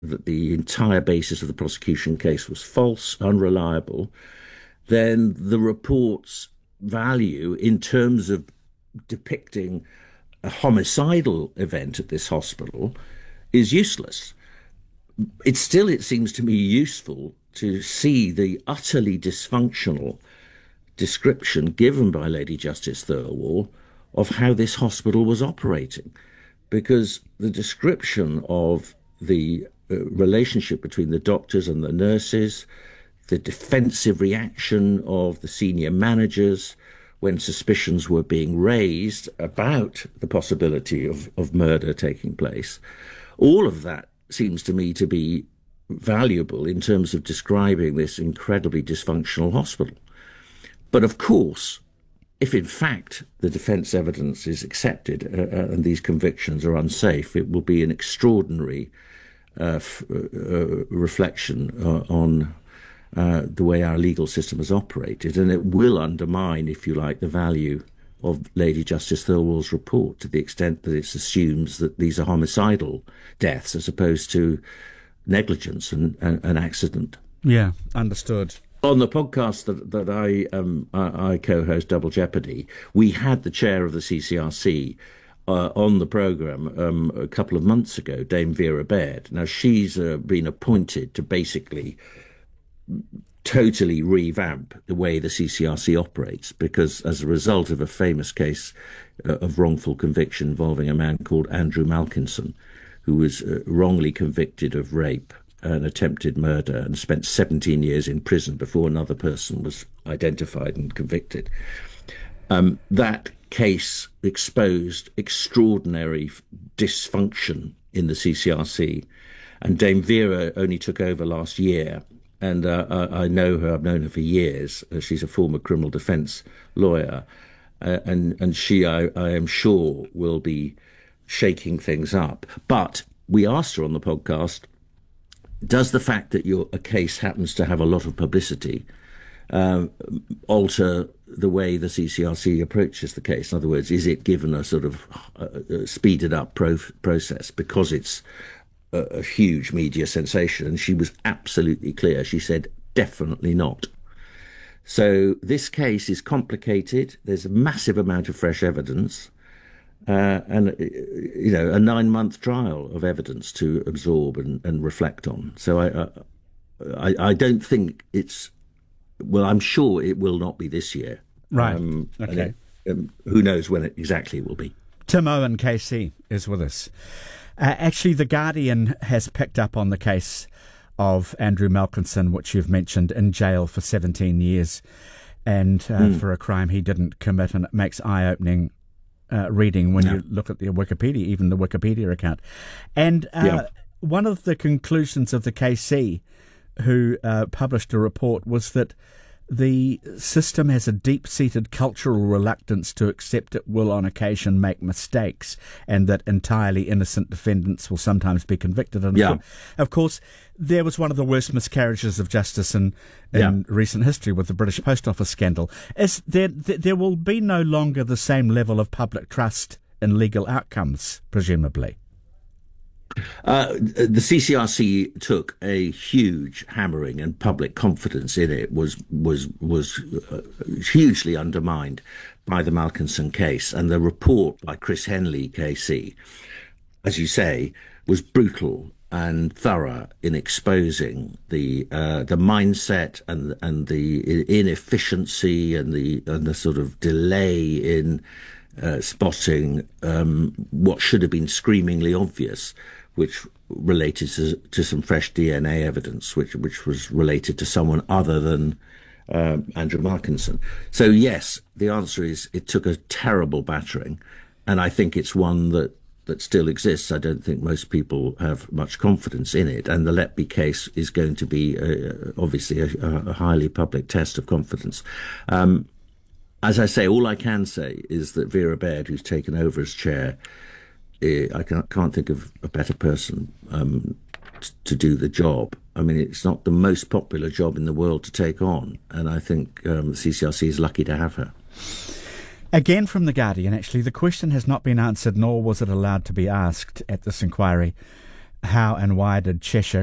that the entire basis of the prosecution case was false, unreliable, then the report's value in terms of depicting a homicidal event at this hospital is useless. It seems to me, useful to see the utterly dysfunctional description given by Lady Justice Thirlwall of how this hospital was operating, because the description of the relationship between the doctors and the nurses, the defensive reaction of the senior managers when suspicions were being raised about the possibility of murder taking place, all of that seems to me to be valuable in terms of describing this incredibly dysfunctional hospital. But of course, if in fact the defence evidence is accepted and these convictions are unsafe, it will be an extraordinary reflection on the way our legal system has operated, and it will undermine, if you like, the value of Lady Justice Thirlwall's report, to the extent that it assumes that these are homicidal deaths as opposed to negligence and an accident. Yeah, understood. On the podcast that I co-host, Double Jeopardy, we had the chair of the CCRC on the programme a couple of months ago, Dame Vera Baird. Now, she's been appointed to basically totally revamp the way the CCRC operates, because as a result of a famous case of wrongful conviction involving a man called Andrew Malkinson, who was wrongly convicted of rape and attempted murder and spent 17 years in prison before another person was identified and convicted. That case exposed extraordinary dysfunction in the CCRC, and Dame Vera only took over last year. And I know her, I've known her for years. She's a former criminal defence lawyer. And she, I am sure, will be shaking things up. But we asked her on the podcast, does the fact that a case happens to have a lot of publicity alter the way the CCRC approaches the case? In other words, is it given a sort of speeded up process because it's a huge media sensation? And she was absolutely clear. She said, definitely not. So this case is complicated. There's a massive amount of fresh evidence, and a 9-month trial of evidence to absorb and reflect on. So I don't think it's, well, I'm sure it will not be this year. Right. Okay. Who knows when exactly it will be. Tim Owen, KC, is with us. Actually, The Guardian has picked up on the case of Andrew Malkinson, which you've mentioned, in jail for 17 years and for a crime he didn't commit, and it makes eye-opening reading when you look at the Wikipedia, even the Wikipedia account. And one of the conclusions of the KC, who published a report, was that the system has a deep-seated cultural reluctance to accept it will on occasion make mistakes, and that entirely innocent defendants will sometimes be convicted. And of course, there was one of the worst miscarriages of justice in recent history with the British Post Office scandal. There will be no longer the same level of public trust in legal outcomes, presumably. The CCRC took a huge hammering, and public confidence in it was hugely undermined by the Malkinson case. And the report by Chris Henley, KC, as you say, was brutal and thorough in exposing the mindset and the inefficiency and the sort of delay in spotting what should have been screamingly obvious, which related to some fresh DNA evidence, which was related to someone other than Andrew Malkinson. So yes, the answer is it took a terrible battering, and I think it's one that still exists. I don't think most people have much confidence in it, and the Letby case is going to be obviously a highly public test of confidence. As I say, all I can say is that Vera Baird, who's taken over as chair, I can't think of a better person to do the job. I mean, it's not the most popular job in the world to take on, and I think the CCRC is lucky to have her. Again from The Guardian, actually, the question has not been answered, nor was it allowed to be asked at this inquiry. how and why did Cheshire